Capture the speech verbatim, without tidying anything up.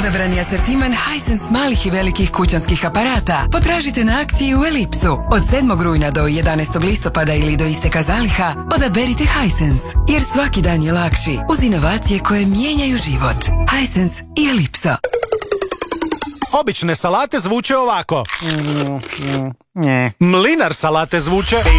Odabrani asortiman Hisense malih i velikih kućanskih aparata potražite na akciji u Elipsu. Od sedmog rujna do jedanaestog listopada ili do isteka zaliha odaberite Hisense, jer svaki dan je lakši uz inovacije koje mijenjaju život. Hisense i Elipso. Obične salate zvuče ovako. Mlinar salate zvuče